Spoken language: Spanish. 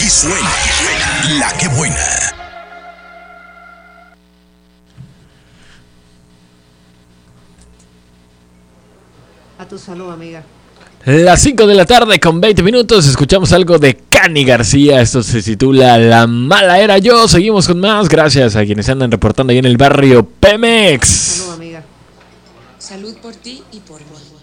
suena La Que Buena. A tu salud, amiga. Las 5 de la tarde con 20 minutos. Escuchamos algo de Cani García. Esto se titula La Mala Era Yo. Seguimos con más. Gracias a quienes andan reportando ahí en el barrio Pemex. Salud, amiga. Salud por ti y por mí.